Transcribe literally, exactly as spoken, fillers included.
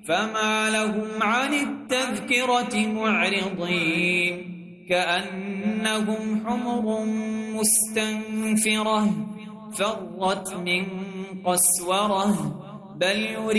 فما لهم عن التذكرة معرضين كأنهم حمر مستنفرة فرت من قسورة بل يريد